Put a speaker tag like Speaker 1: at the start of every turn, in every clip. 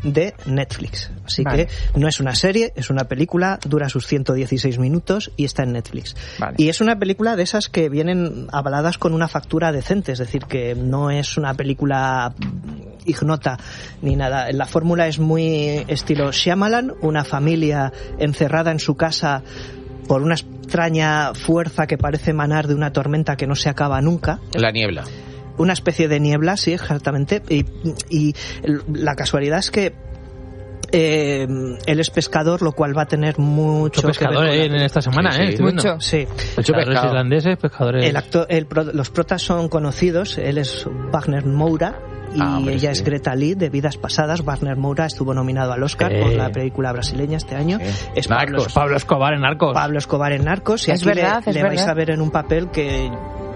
Speaker 1: de Netflix. Así que no es una serie, es una película, dura sus 116 minutos y está en Netflix. Y es una película de esas que vienen avaladas con una factura decente, es decir, que no es una película ignota ni nada. La fórmula es muy estilo Shyamalan, una familia encerrada en su casa por una extraña fuerza que parece emanar de una tormenta que no se acaba nunca.
Speaker 2: La niebla.
Speaker 1: Una especie de niebla, sí, exactamente. Y la casualidad es que él es pescador, lo cual va a tener mucho
Speaker 3: pescador
Speaker 1: que ver
Speaker 3: en esta semana,
Speaker 2: sí.
Speaker 3: Mucho.
Speaker 1: Sí.
Speaker 3: Pescadores irlandeses, pescadores.
Speaker 1: Los protas son conocidos. Él es Wagner Moura y ella es Greta Lee, de Vidas Pasadas. Wagner Moura estuvo nominado al Oscar por la película brasileña este año. Es
Speaker 3: Pablo Escobar en Narcos.
Speaker 1: Pablo Escobar en Narcos. Y
Speaker 4: es
Speaker 1: aquí
Speaker 4: verdad,
Speaker 1: le vais a ver en un papel que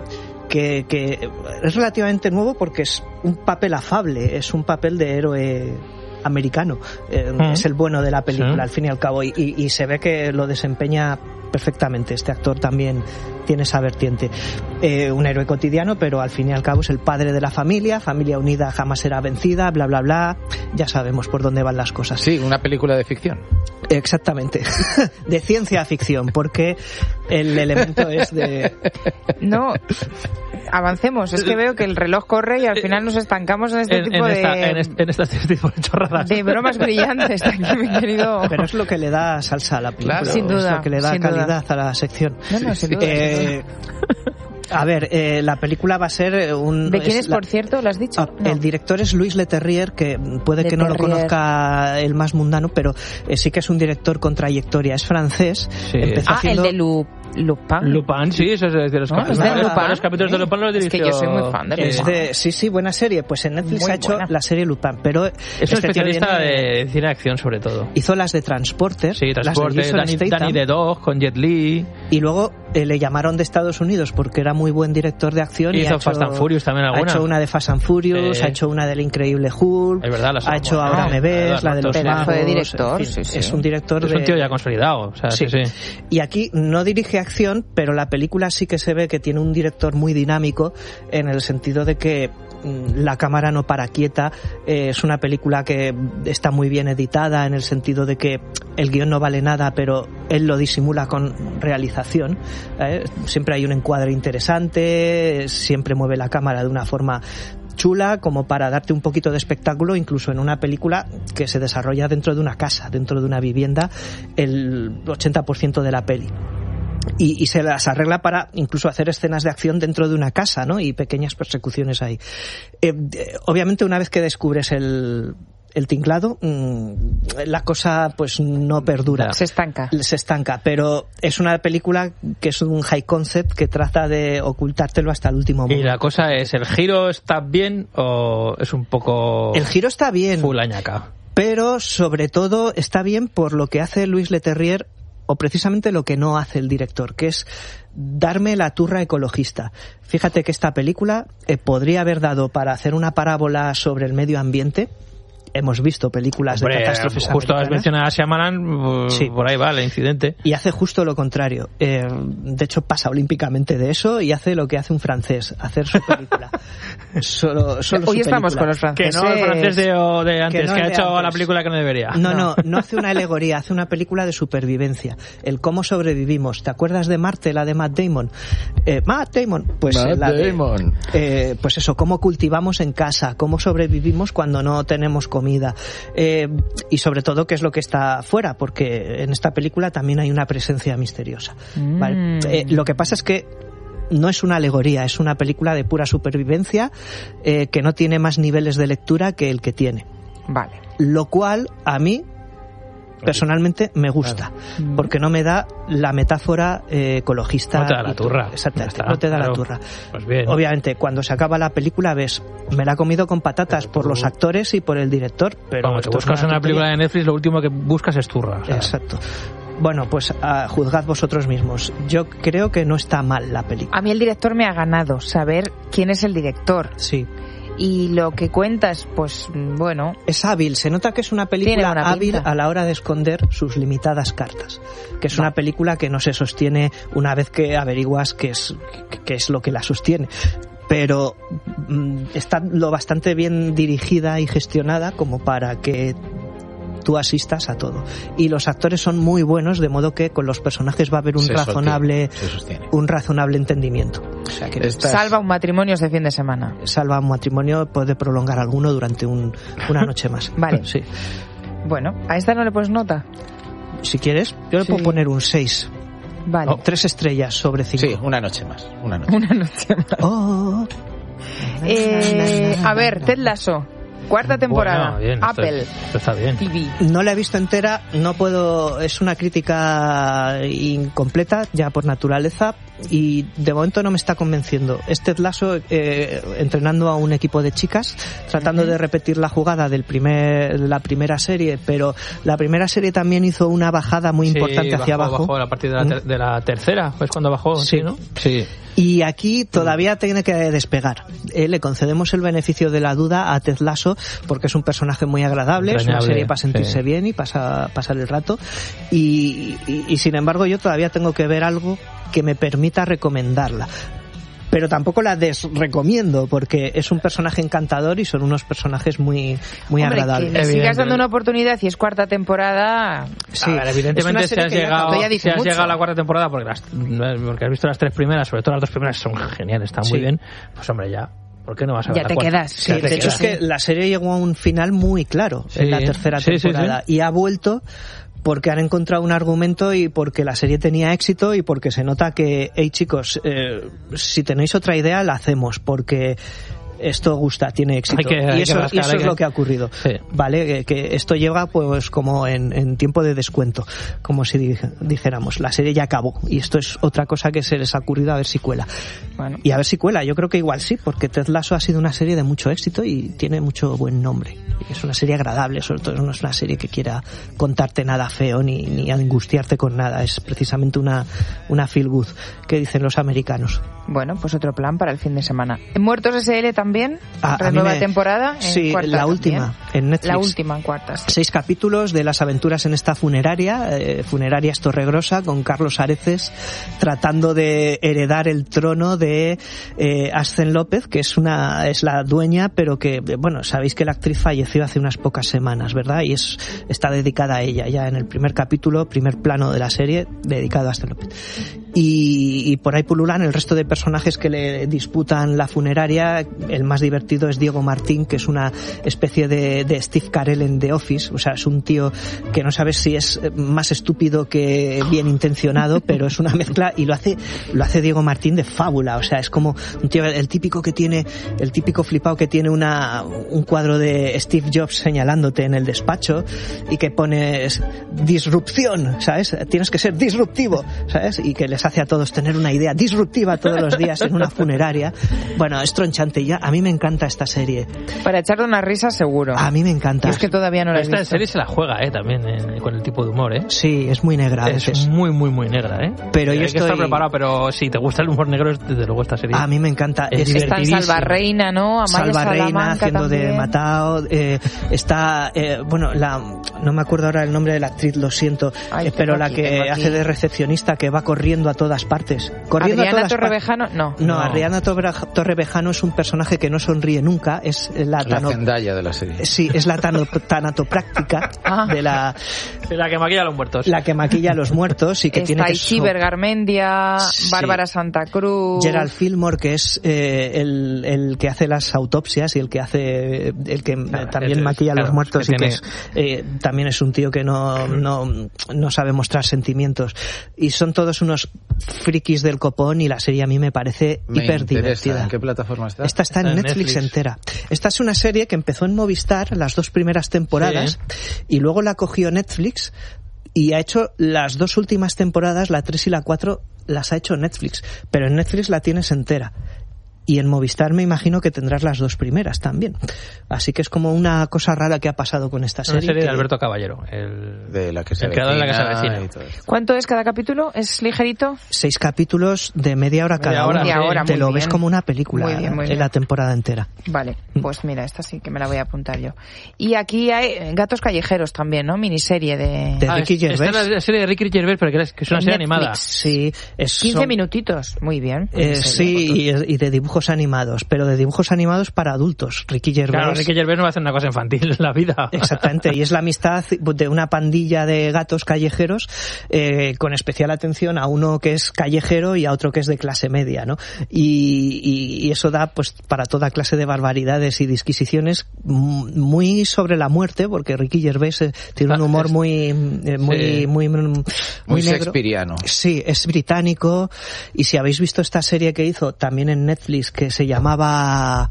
Speaker 1: es relativamente nuevo porque es un papel afable, es un papel de héroe americano. Es el bueno de la película, al fin y al cabo, y se ve que lo desempeña perfectamente. Este actor también tiene esa vertiente. Un héroe cotidiano, pero al fin y al cabo es el padre de la familia unida jamás será vencida, bla bla bla. Ya sabemos por dónde van las cosas.
Speaker 2: Sí, una película de ficción.
Speaker 1: Exactamente. De ciencia ficción, porque el elemento es de...
Speaker 4: No, avancemos. Es que veo que el reloj corre y al final nos estancamos en este tipo
Speaker 3: de chorradas.
Speaker 4: De bromas brillantes, mi querido.
Speaker 1: Pero es lo que le da salsa a la película.
Speaker 4: Claro, sin duda.
Speaker 1: Es lo que le da calidad a la sección.
Speaker 4: No, sin duda.
Speaker 1: A ver, la película va a ser un...
Speaker 4: ¿De quién es, por cierto? ¿Lo has dicho? No.
Speaker 1: El director es Louis Leterrier, que puede que no lo conozca el más mundano, pero sí que es un director con trayectoria. Es francés.
Speaker 4: Sí. El de Lupin,
Speaker 3: sí, eso es de los
Speaker 4: los
Speaker 3: capítulos de Lupin los dirigió.
Speaker 4: Es que yo soy muy fan de Lupin.
Speaker 1: Sí, buena serie. Pues en Netflix ha hecho la serie Lupin, pero...
Speaker 3: Es un especialista de cine de acción, sobre todo.
Speaker 1: Hizo las de Transporter.
Speaker 3: Sí, Transporter, Danny the Dog, con Jet Li.
Speaker 1: Y luego le llamaron de Estados Unidos porque era muy buen director de acción.
Speaker 3: Y hizo Fast and Furious también alguna.
Speaker 1: Ha hecho una de Fast and Furious, ha hecho una del Increíble Hulk,
Speaker 3: es verdad,
Speaker 1: ha hecho Ahora me ves, la de los magos.
Speaker 4: De director,
Speaker 1: Es un director
Speaker 3: es un tío ya consolidado. O sea, sí.
Speaker 1: Y aquí no dirige acción, pero la película sí que se ve que tiene un director muy dinámico, en el sentido de que la cámara no para quieta. Es una película que está muy bien editada, en el sentido de que el guión no vale nada, pero él lo disimula con realización. Siempre hay un encuadre interesante, siempre mueve la cámara de una forma chula, como para darte un poquito de espectáculo, incluso en una película que se desarrolla dentro de una casa, dentro de una vivienda, el 80% de la peli. Y se las arregla para incluso hacer escenas de acción dentro de una casa, ¿no? Y pequeñas persecuciones ahí. Obviamente, una vez que descubres el tinglado, la cosa pues no perdura.
Speaker 4: Se estanca,
Speaker 1: pero es una película que es un high concept que trata de ocultártelo hasta el último momento.
Speaker 3: Y la cosa es, ¿el giro está bien o es un poco...
Speaker 1: El giro está bien.
Speaker 3: Full añaca.
Speaker 1: Pero sobre todo está bien por lo que hace Louis Leterrier, o precisamente lo que no hace el director, que es darme la turra ecologista. Fíjate que esta película podría haber dado para hacer una parábola sobre el medio ambiente. Hemos visto películas de catástrofes
Speaker 3: justo
Speaker 1: americanas.
Speaker 3: Has mencionado a Shyamalan, sí. Por ahí va el incidente.
Speaker 1: Y hace justo lo contrario. De hecho, pasa olímpicamente de eso y hace lo que hace un francés, hacer su película. Solo
Speaker 4: Hoy estamos con los franceses.
Speaker 3: Que no el francés de antes, que ha hecho la película que no debería.
Speaker 1: No hace una alegoría, hace una película de supervivencia. El cómo sobrevivimos. ¿Te acuerdas de Marte, la de Matt Damon? Matt Damon. Pues pues eso, cómo cultivamos en casa, cómo sobrevivimos cuando no tenemos comida. Y sobre todo qué es lo que está fuera, porque en esta película también hay una presencia misteriosa. ¿Vale? Lo que pasa es que no es una alegoría, es una película de pura supervivencia, que no tiene más niveles de lectura que el que tiene.
Speaker 4: Vale.
Speaker 1: Lo cual a mí personalmente me gusta, porque no me da la metáfora ecologista.
Speaker 3: No te da la turra.
Speaker 1: Exactamente, no te da la turra.
Speaker 3: Pues bien.
Speaker 1: Obviamente, cuando se acaba la película ves, me la he comido con patatas por los actores y por el director, pero
Speaker 3: cuando te buscas una película de Netflix, lo último que buscas es turra.
Speaker 1: Exacto. Bueno, pues juzgad vosotros mismos. Yo creo que no está mal la película.
Speaker 4: A mí el director me ha ganado, saber quién es el director.
Speaker 1: Sí.
Speaker 4: Y lo que cuentas, pues bueno...
Speaker 1: Es hábil, se nota que es una película hábil a la hora de esconder sus limitadas cartas. Que es una película que no se sostiene una vez que averiguas qué es lo que la sostiene. Pero está lo bastante bien dirigida y gestionada como para que tú asistas a todo. Y los actores son muy buenos, de modo que con los personajes va a haber un razonable entendimiento. O sea que
Speaker 4: salva un matrimonio este fin de semana.
Speaker 1: Salva un matrimonio, puede prolongar alguno durante una noche más.
Speaker 4: Vale.
Speaker 1: Sí.
Speaker 4: Bueno, ¿a esta no le pones nota?
Speaker 1: Si quieres, yo le puedo poner un 6.
Speaker 4: Vale.
Speaker 1: 3 estrellas sobre 5.
Speaker 2: Sí, una noche más.
Speaker 4: Una noche más. A ver, Ted Lasso. 4ª temporada.
Speaker 3: Bueno, bien,
Speaker 4: Apple.
Speaker 3: Esto está bien.
Speaker 4: TV.
Speaker 1: No la he visto entera, no puedo, es una crítica incompleta ya por naturaleza y de momento no me está convenciendo. Ted Lasso entrenando a un equipo de chicas, tratando de repetir la jugada de la primera serie, pero la primera serie también hizo una bajada muy importante hacia abajo.
Speaker 3: Bajó a partir de la tercera, es cuando bajó, sí, ¿no? Sí.
Speaker 1: Y aquí todavía tiene que despegar. Le concedemos el beneficio de la duda a Ted Lasso porque es un personaje muy agradable, es una serie para sentirse bien y pasar el rato. Y sin embargo yo todavía tengo que ver algo que me permita recomendarla. Pero tampoco la desrecomiendo porque es un personaje encantador y son unos personajes muy agradables.
Speaker 4: Que le sigas dando una oportunidad y es 4ª temporada.
Speaker 1: Sí,
Speaker 3: ver, evidentemente si has llegado a la 4ª temporada porque has visto las 3 primeras, sobre todo las 2 primeras son geniales, están muy bien, pues hombre ya. ¿Por qué no vas a ver
Speaker 4: ya te quedas?
Speaker 1: Sí, de hecho es que la serie llegó a un final muy claro en la 3ª temporada y ha vuelto porque han encontrado un argumento y porque la serie tenía éxito y porque se nota que, hey chicos, si tenéis otra idea la hacemos porque esto gusta, tiene éxito. Y eso es lo que ha ocurrido. Sí. Vale, que esto llega pues como en tiempo de descuento, como si dijéramos, la serie ya acabó y esto es otra cosa que se les ha ocurrido a ver si cuela. Bueno. Y a ver si cuela, yo creo que igual sí, porque Ted Lasso ha sido una serie de mucho éxito y tiene mucho buen nombre. Y es una serie agradable, sobre todo no es una serie que quiera contarte nada feo ni angustiarte con nada, es precisamente una feel good, que dicen los americanos.
Speaker 4: Bueno, pues otro plan para el fin de semana. Muertos S.L. también, nueva temporada.
Speaker 1: Sí, la última, en Netflix.
Speaker 4: La última, en 4ª. Sí.
Speaker 1: 6 capítulos de las aventuras en esta Funerarias Torregrosa, con Carlos Areces tratando de heredar el trono de Ascen López, que es la dueña, pero que, bueno, sabéis que la actriz falleció hace unas pocas semanas, ¿verdad? Y está dedicada a ella, ya en el primer capítulo, primer plano de la serie, dedicado a Ascen López. Y por ahí pululan el resto de personajes que le disputan la funeraria. El más divertido es Diego Martín, que es una especie de Steve Carell en The Office. O sea, es un tío que no sabes si es más estúpido que bien intencionado, pero es una mezcla y lo hace Diego Martín de fábula. O sea, es como un tío, el típico flipado que tiene un cuadro de Steve Jobs señalándote en el despacho y que pones disrupción, ¿sabes? Tienes que ser disruptivo, ¿sabes? Y que les hace a todos tener una idea disruptiva todos los días en una funeraria. Bueno, es tronchante. A mí me encanta esta serie.
Speaker 4: Para echarle una risa seguro.
Speaker 1: A mí me encanta.
Speaker 4: Es que todavía no la he visto.
Speaker 3: Esta serie se la juega, también con el tipo de humor,
Speaker 1: Sí, es muy negra.
Speaker 3: Es muy, muy, muy negra,
Speaker 1: Pero
Speaker 3: hay que estar preparado, pero si te gusta el humor negro, desde luego esta serie.
Speaker 1: A mí me encanta.
Speaker 4: Está en Salva Reina, ¿no? Amaya
Speaker 1: Salva Reina haciendo
Speaker 4: también.
Speaker 1: de Matao. Está, no me acuerdo ahora el nombre de la actriz, lo siento, pero la que hace de recepcionista, que va corriendo a todas partes.
Speaker 4: ¿Adriana Torrevejano? No,
Speaker 1: Adriana Torrevejano es un personaje que no sonríe nunca, es la
Speaker 2: Zendaya de la serie.
Speaker 1: Sí, es la tanatopráctica de la
Speaker 3: que maquilla a los muertos.
Speaker 1: La que maquilla a los muertos y que
Speaker 4: está
Speaker 1: tiene que
Speaker 4: Ichiber Garmendia, Bárbara Santa Cruz,
Speaker 1: Gerald Fillmore, que es el que hace las autopsias y el que también maquilla a los muertos, y que también es un tío que no sabe mostrar sentimientos, y son todos unos frikis del copón, y la serie a mí me parece hiper divertida.
Speaker 2: ¿En qué plataforma está?
Speaker 1: Esta está en Netflix entera. Esta es una serie que empezó en Movistar las 2 primeras temporadas, y luego la cogió Netflix y ha hecho las 2 últimas temporadas, la 3 y la 4 las ha hecho Netflix, pero en Netflix la tienes entera. Y en Movistar me imagino que tendrás las 2 primeras también. Así que es como una cosa rara que ha pasado con esta serie.
Speaker 3: Una serie de Alberto Caballero,
Speaker 2: de la que se
Speaker 3: creador de La que se avecina.
Speaker 4: ¿Cuánto es cada capítulo? ¿Es ligerito?
Speaker 1: 6 capítulos de media hora cada uno. Te lo ves como una película en la temporada entera.
Speaker 4: Vale, pues mira, esta sí que me la voy a apuntar yo. Y aquí hay Gatos Callejeros también, ¿no? Miniserie de
Speaker 1: Ricky Gervais.
Speaker 3: Esta es la serie de Ricky Gervais, pero que es una serie
Speaker 4: Netflix.
Speaker 3: animada.
Speaker 1: Sí.
Speaker 4: 15 minutitos, muy bien.
Speaker 1: Sí, y de dibujos dibujos animados, pero de dibujos animados para adultos. Ricky Gervais.
Speaker 3: Claro, Ricky Gervais no va a hacer una cosa infantil en la vida.
Speaker 1: Exactamente, y es la amistad de una pandilla de gatos callejeros, con especial atención a uno que es callejero y a otro que es de clase media, ¿no? Y eso da pues para toda clase de barbaridades y disquisiciones, muy sobre la muerte, porque Ricky Gervais tiene un humor muy negro.
Speaker 2: shakespeariano.
Speaker 1: Sí, es británico, y si habéis visto esta serie que hizo también en Netflix que se llamaba...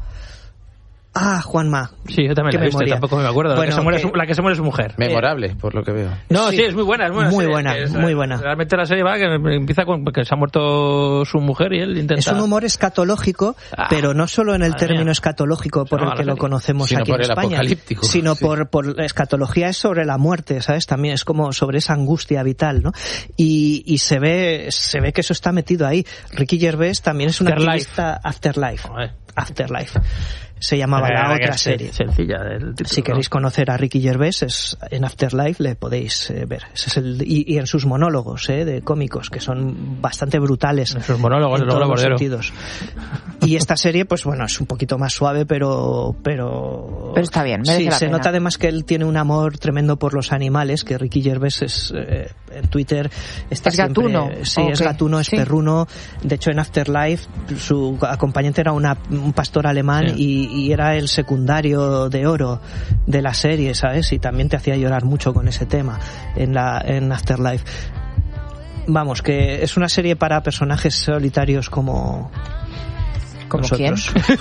Speaker 1: Juanma.
Speaker 3: Sí, yo también la he visto, tampoco me acuerdo.
Speaker 1: Bueno,
Speaker 3: la que se muere es su mujer.
Speaker 2: Memorable, por lo que veo.
Speaker 3: No, sí, es muy buena.
Speaker 1: Muy buena.
Speaker 3: Realmente la serie va que empieza con que se ha muerto su mujer y él intenta...
Speaker 1: Es un humor escatológico, pero no solo en el término escatológico por el que lo conocemos aquí en España, sino por escatología es sobre la muerte, ¿sabes? También es como sobre esa angustia vital, ¿no? Y se ve que eso está metido ahí. Ricky Gervais también es un activista Afterlife. Se llamaba la otra serie.
Speaker 3: Sencilla del título,
Speaker 1: si queréis conocer a Ricky Gervais, en Afterlife le podéis ver. Ese es y en sus monólogos de cómicos, que son bastante brutales.
Speaker 3: En sus monólogos,
Speaker 1: en todos los sentidos. Y esta serie, pues bueno, es un poquito más suave, pero
Speaker 4: está bien, merece la
Speaker 1: se
Speaker 4: pena.
Speaker 1: nota además que él tiene un amor tremendo por los animales, que Ricky Gervais es en Twitter está
Speaker 4: ¿Es gatuno?
Speaker 1: Sí, es gatuno, es perruno. De hecho, en Afterlife su acompañante era un pastor alemán, y era el secundario de oro de la serie, ¿sabes? Y también te hacía llorar mucho con ese tema en Afterlife. Vamos, que es una serie para personajes solitarios como
Speaker 4: nosotros. ¿Quién?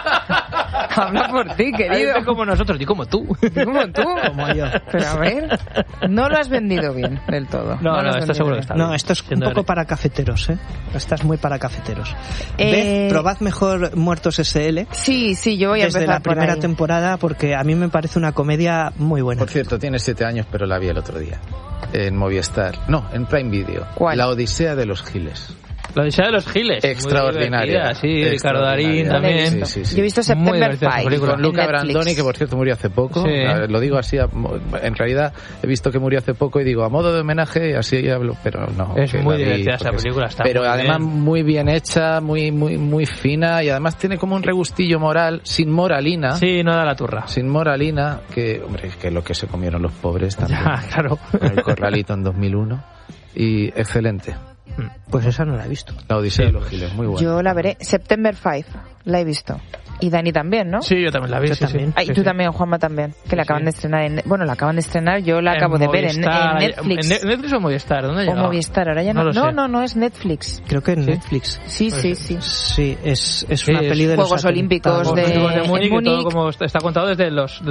Speaker 4: Habla por ti, querido.
Speaker 3: Como nosotros, y como tú.
Speaker 4: Como tú.
Speaker 1: Como yo.
Speaker 4: Pero a ver, no lo has vendido bien del todo.
Speaker 3: No, esto seguro que está bien.
Speaker 1: No, esto es un poco para cafeteros, Esta es muy para cafeteros. Probad mejor Muertos S.L.
Speaker 4: Sí, yo voy a empezar
Speaker 1: desde la
Speaker 4: por
Speaker 1: primera
Speaker 4: ahí.
Speaker 1: temporada, porque a mí me parece una comedia muy buena.
Speaker 2: Por cierto, tiene 7 años, pero la vi el otro día. En Movistar. No, en Prime Video.
Speaker 4: ¿Cuál?
Speaker 2: La Odisea de los Giles.
Speaker 3: La Odisea de los Giles.
Speaker 2: Extraordinaria.
Speaker 3: Sí, Ricardo Darín también.
Speaker 2: Sí.
Speaker 4: Yo he visto September 5
Speaker 2: con Luca Brandoni, que por cierto murió hace poco.
Speaker 3: Sí.
Speaker 2: Lo digo así, en realidad he visto que murió hace poco y digo a modo de homenaje, así hablo, pero no.
Speaker 3: Es muy divertida esa película.
Speaker 2: Pero además muy bien hecha, muy fina, y además tiene como un regustillo moral, sin moralina.
Speaker 3: Sí, no da la turra.
Speaker 2: Sin moralina, que hombre, que es lo que se comieron los pobres también.
Speaker 3: Ya, claro.
Speaker 2: En el Corralito en 2001. Y excelente.
Speaker 1: Pues esa no la he visto.
Speaker 2: La Odisea de los Giles, muy buena.
Speaker 4: Yo la veré. September 5, la he visto. Y Dani también, ¿no?
Speaker 3: Sí, yo también la vi.
Speaker 1: También.
Speaker 4: Y tú también, Juanma, también. Que la acaban de estrenar la acaban de estrenar, yo la acabo de ver en Netflix.
Speaker 3: ¿En Netflix o Movistar? ¿Dónde
Speaker 4: o Movistar, ahora ya no.
Speaker 3: No,
Speaker 4: Es Netflix.
Speaker 1: Creo que en Netflix.
Speaker 4: Sí.
Speaker 1: Sí, es una peli de
Speaker 4: Juegos Olímpicos de
Speaker 3: Múnich, todo como está contado desde las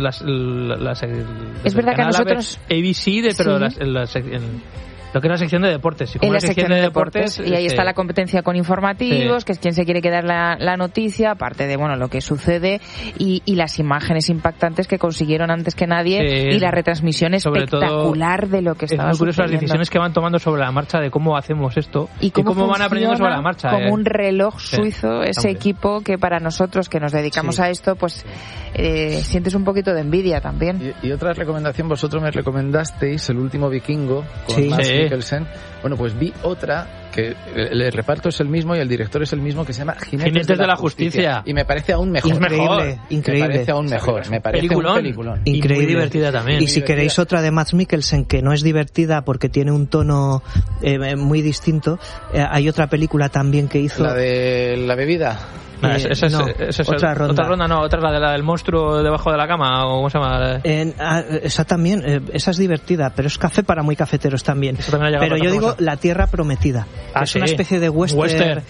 Speaker 4: es verdad que a nosotros
Speaker 3: ABC, pero lo que es la sección de deportes.
Speaker 4: En la sección de deportes, y ahí está la competencia con informativos, que es quien se quiere quedar la noticia, aparte de lo que sucede, y las imágenes impactantes que consiguieron antes que nadie, y la retransmisión espectacular de lo que estaba sucediendo.
Speaker 3: Es muy curioso las decisiones que van tomando sobre la marcha de cómo hacemos esto y cómo van aprendiendo sobre la marcha.
Speaker 4: Como un reloj suizo, ese equipo que para nosotros que nos dedicamos a esto, pues sientes un poquito de envidia también.
Speaker 2: Y otra recomendación, vosotros me recomendasteis El último vikingo con Mikkelsen. Bueno, pues vi otra que el reparto es el mismo y el director es el mismo, que se llama Jinetes de la Justicia. Y me parece aún mejor.
Speaker 1: Increíble.
Speaker 2: Me parece aún mejor. Me parece un peliculón.
Speaker 1: Increíble.
Speaker 3: Y muy divertida también.
Speaker 1: Y si queréis otra de Mads Mikkelsen que no es divertida porque tiene un tono muy distinto, hay otra película también que hizo.
Speaker 2: La de la bebida.
Speaker 3: Esa es
Speaker 1: otra ronda.
Speaker 3: Otra ronda, no, otra es la del monstruo debajo de la cama, o ¿cómo se llama?
Speaker 1: Esa también, esa es divertida, pero es café para muy cafeteros también. Pero yo digo La Tierra Prometida, que es una especie de western.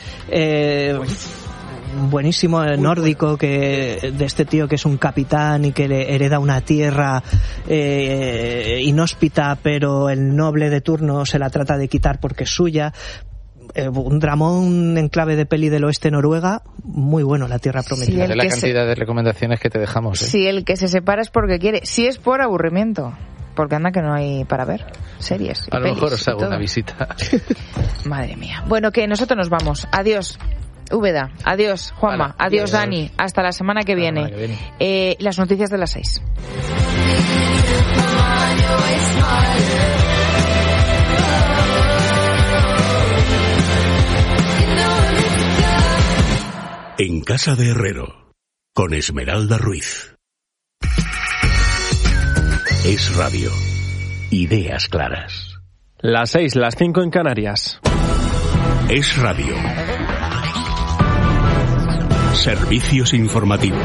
Speaker 1: Buenísimo, nórdico, que de este tío que es un capitán y que le hereda una tierra inhóspita, pero el noble de turno se la trata de quitar porque es suya. Un dramón en clave de peli del oeste Noruega, muy bueno, La Tierra Prometida.
Speaker 2: De la cantidad de recomendaciones que te dejamos.
Speaker 4: Si el que se separa es porque quiere, si es por aburrimiento, porque anda que no hay para ver series.
Speaker 2: A lo mejor os hago una visita.
Speaker 4: Madre mía. Bueno, que nosotros nos vamos. Adiós. Úbeda, adiós Juanma, adiós Dani, hasta la semana que viene. Las noticias de las 6.
Speaker 5: En Casa de Herrero, con Esmeralda Ruiz. Es Radio. Ideas claras.
Speaker 6: Las 6, las 5 en Canarias.
Speaker 5: Es Radio. Servicios informativos.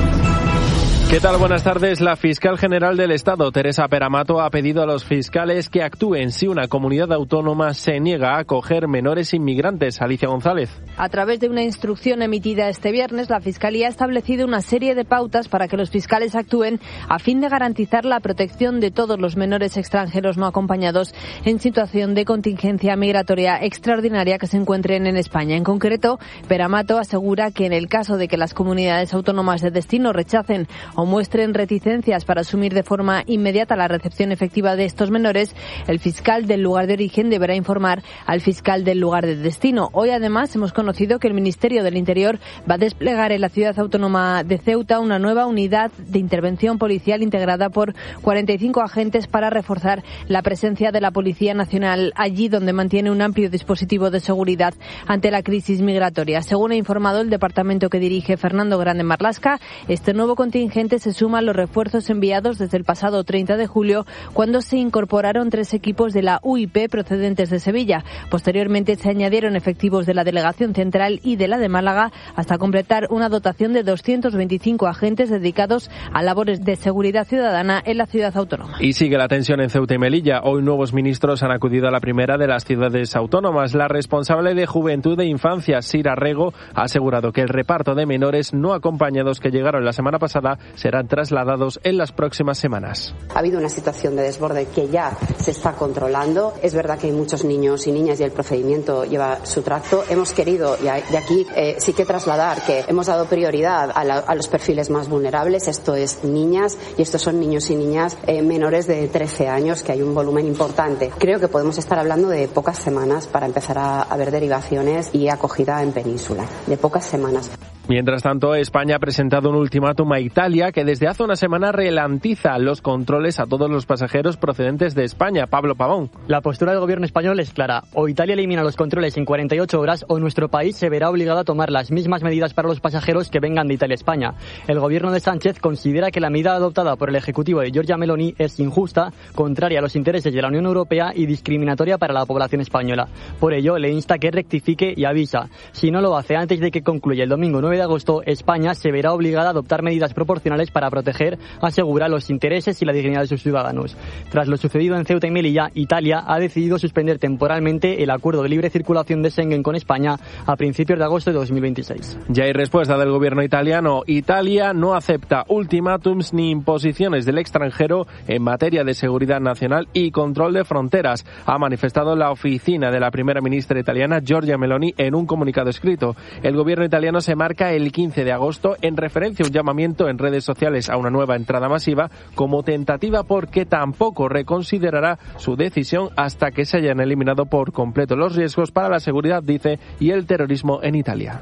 Speaker 6: ¿Qué tal? Buenas tardes. La fiscal general del Estado, Teresa Peramato, ha pedido a los fiscales que actúen si una comunidad autónoma se niega a acoger menores inmigrantes. Alicia González.
Speaker 7: A través de una instrucción emitida este viernes, la Fiscalía ha establecido una serie de pautas para que los fiscales actúen a fin de garantizar la protección de todos los menores extranjeros no acompañados en situación de contingencia migratoria extraordinaria que se encuentren en España. En concreto, Peramato asegura que en el caso de que las comunidades autónomas de destino rechacen o muestren reticencias para asumir de forma inmediata la recepción efectiva de estos menores, el fiscal del lugar de origen deberá informar al fiscal del lugar de destino. Hoy, además, hemos conocido que el Ministerio del Interior va a desplegar en la ciudad autónoma de Ceuta una nueva unidad de intervención policial integrada por 45 agentes para reforzar la presencia de la Policía Nacional allí, donde mantiene un amplio dispositivo de seguridad ante la crisis migratoria. Según ha informado el departamento que dirige Fernando Grande Marlasca, este nuevo contingente se suma a los refuerzos enviados desde el pasado 30 de julio, cuando se incorporaron 3 equipos de la UIP procedentes de Sevilla. Posteriormente se añadieron efectivos de la Delegación Central y de la de Málaga, hasta completar una dotación de 225 agentes dedicados a labores de seguridad ciudadana en la ciudad autónoma.
Speaker 6: Y sigue la tensión en Ceuta y Melilla. Hoy nuevos ministros han acudido a la primera de las ciudades autónomas. La responsable de Juventud e Infancia, Sira Rego, ha asegurado que el reparto de menores no acompañados que llegaron la semana pasada serán trasladados en las próximas semanas.
Speaker 8: Ha habido una situación de desborde que ya se está controlando. Es verdad que hay muchos niños y niñas y el procedimiento lleva su tracto. Hemos querido, y aquí sí que trasladar que hemos dado prioridad a los perfiles más vulnerables. Esto es niñas y estos son niños y niñas menores de 13 años, que hay un volumen importante. Creo que podemos estar hablando de pocas semanas para empezar a ver derivaciones y acogida en península. De pocas semanas.
Speaker 6: Mientras tanto, España ha presentado un ultimátum a Italia, que desde hace una semana ralentiza los controles a todos los pasajeros procedentes de España. Pablo Pavón.
Speaker 9: La postura del gobierno español es clara. O Italia elimina los controles en 48 horas o nuestro país se verá obligado a tomar las mismas medidas para los pasajeros que vengan de Italia a España. El gobierno de Sánchez considera que la medida adoptada por el ejecutivo de Giorgia Meloni es injusta, contraria a los intereses de la Unión Europea y discriminatoria para la población española. Por ello, le insta que rectifique y avisa. Si no lo hace antes de que concluya el domingo 9 de agosto, España se verá obligada a adoptar medidas proporcionales para proteger, asegura los intereses y la dignidad de sus ciudadanos. Tras lo sucedido en Ceuta y Melilla, Italia ha decidido suspender temporalmente el acuerdo de libre circulación de Schengen con España a principios de agosto de 2026.
Speaker 6: Ya hay respuesta del gobierno italiano. Italia no acepta ultimátums ni imposiciones del extranjero en materia de seguridad nacional y control de fronteras, ha manifestado la oficina de la primera ministra italiana Giorgia Meloni en un comunicado escrito. El gobierno italiano se marca el 15 de agosto en referencia a un llamamiento en redes sociales a una nueva entrada masiva como tentativa, porque tampoco reconsiderará su decisión hasta que se hayan eliminado por completo los riesgos para la seguridad, dice, y el terrorismo en Italia.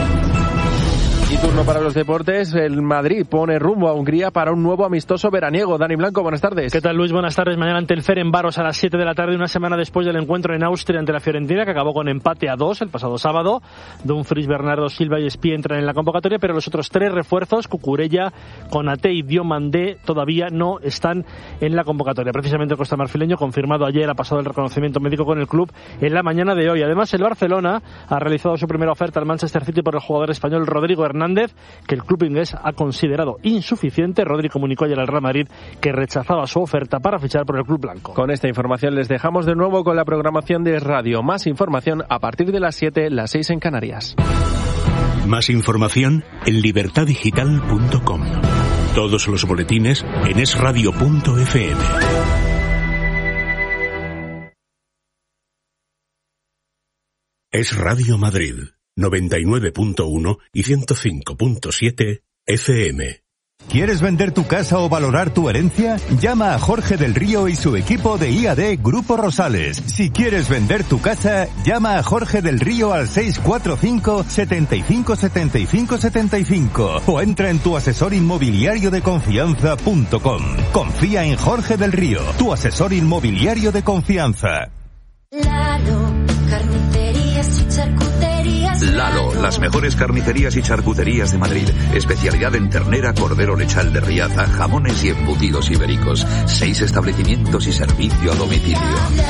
Speaker 6: Y turno para los deportes. El Madrid pone rumbo a Hungría para un nuevo amistoso veraniego. Dani Blanco, buenas tardes.
Speaker 3: ¿Qué tal, Luis? Buenas tardes. Mañana ante el Ferencváros a las 7 de la tarde, una semana después del encuentro en Austria ante la Fiorentina, que acabó con empate a 2 el pasado sábado. Dumfries, Bernardo Silva y Espí entran en la convocatoria, pero los otros 3 refuerzos, Cucurella, Konaté y Diomandé, todavía no están en la convocatoria. Precisamente el costamarfileño, confirmado ayer, ha pasado el reconocimiento médico con el club en la mañana de hoy. Además, el Barcelona ha realizado su primera oferta al Manchester City por el jugador español Rodrigo Hernández, que el club inglés ha considerado insuficiente. Rodri comunicó ayer al Real Madrid que rechazaba su oferta para fichar por el club blanco.
Speaker 6: Con esta información les dejamos de nuevo con la programación de Radio. Más información a partir de las 7, las 6 en Canarias.
Speaker 5: Más información en libertadigital.com. Todos los boletines en esradio.fm. Es Radio Madrid, 99.1 y 105.7 FM.
Speaker 10: ¿Quieres vender tu casa o valorar tu herencia? Llama a Jorge del Río y su equipo de IAD Grupo Rosales. Si quieres vender tu casa, llama a Jorge del Río al 645 75 75 75 o entra en tuasesorinmobiliariodeconfianza.com. Confía en Jorge del Río, tu asesor inmobiliario de confianza.
Speaker 11: Lalo, carnicerías y charcuterías Lalo, las mejores carnicerías y charcuterías de Madrid. Especialidad en ternera, cordero lechal de Riaza, jamones y embutidos ibéricos. 6 establecimientos y servicio a domicilio.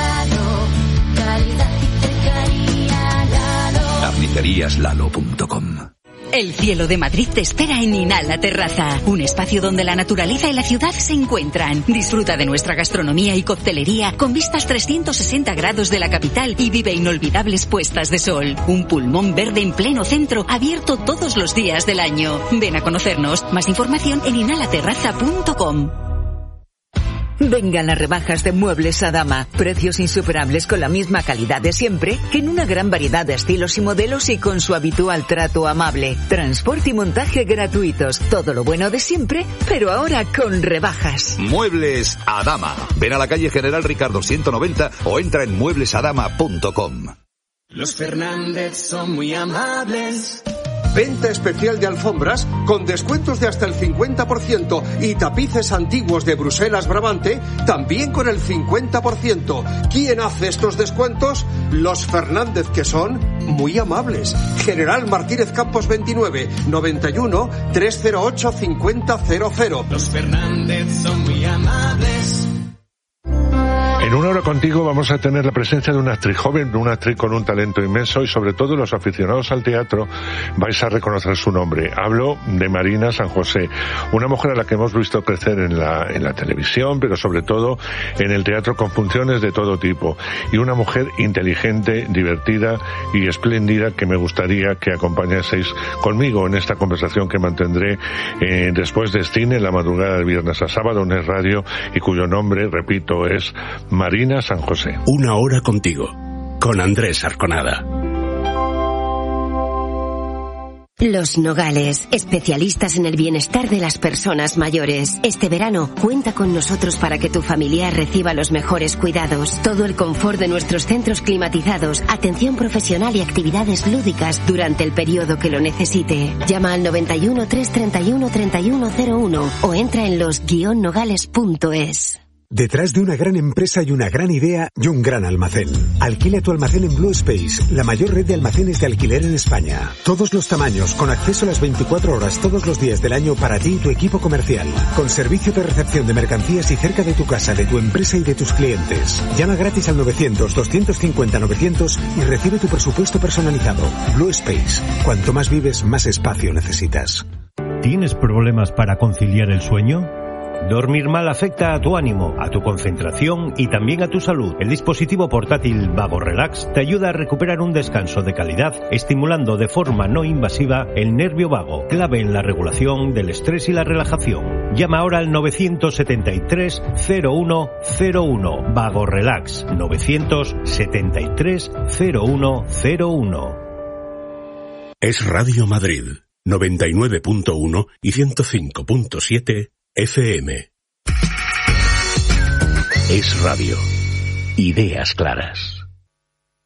Speaker 11: Carniceríaslalo.com.
Speaker 12: El cielo de Madrid te espera en Inhala Terraza, un espacio donde la naturaleza y la ciudad se encuentran. Disfruta de nuestra gastronomía y coctelería con vistas 360 grados de la capital y vive inolvidables puestas de sol. Un pulmón verde en pleno centro, abierto todos los días del año. Ven a conocernos. Más información en inhalaterraza.com.
Speaker 13: Vengan las rebajas de Muebles Adama. Precios insuperables con la misma calidad de siempre, que en una gran variedad de estilos y modelos y con su habitual trato amable. Transporte y montaje gratuitos. Todo lo bueno de siempre, pero ahora con rebajas.
Speaker 11: Muebles Adama. Ven a la calle General Ricardo 190 o entra en mueblesadama.com.
Speaker 14: Los Fernández son muy amables.
Speaker 15: Venta especial de alfombras con descuentos de hasta el 50% y tapices antiguos de Bruselas Brabante también con el 50%. ¿Quién hace estos descuentos? Los Fernández, que son muy amables. General Martínez Campos 29, 91 308 5000.
Speaker 14: Los Fernández son muy amables.
Speaker 16: En Una Hora Contigo vamos a tener la presencia de una actriz joven, una actriz con un talento inmenso, y sobre todo los aficionados al teatro vais a reconocer su nombre. Hablo de Marina San José, una mujer a la que hemos visto crecer en la televisión, pero sobre todo en el teatro con funciones de todo tipo, y una mujer inteligente, divertida y espléndida que me gustaría que acompañaseis conmigo en esta conversación que mantendré después de cine en la madrugada de viernes a sábado en Es Radio, y cuyo nombre, repito, es Marina San José.
Speaker 5: Una Hora Contigo, con Andrés Arconada.
Speaker 17: Los Nogales, especialistas en el bienestar de las personas mayores. Este verano, cuenta con nosotros para que tu familiar reciba los mejores cuidados. Todo el confort de nuestros centros climatizados, atención profesional y actividades lúdicas durante el periodo que lo necesite. Llama al 91 331 3101 o entra en los-nogales.es.
Speaker 18: Detrás de una gran empresa y una gran idea y un gran almacén. Alquila tu almacén en Blue Space, la mayor red de almacenes de alquiler en España. Todos los tamaños, con acceso a las 24 horas todos los días del año para ti y tu equipo comercial. Con servicio de recepción de mercancías y cerca de tu casa, de tu empresa y de tus clientes. Llama gratis al 900-250-900 y recibe tu presupuesto personalizado. Blue Space. Cuanto más vives, más espacio necesitas.
Speaker 19: ¿Tienes problemas para conciliar el sueño? Dormir mal afecta a tu ánimo, a tu concentración y también a tu salud. El dispositivo portátil Vago Relax te ayuda a recuperar un descanso de calidad, estimulando de forma no invasiva el nervio vago, clave en la regulación del estrés y la relajación. Llama ahora al 973 0101. Vago Relax, 973 0101.
Speaker 5: Es Radio Madrid, 99.1 y 105.7 FM. Es Radio. Ideas claras.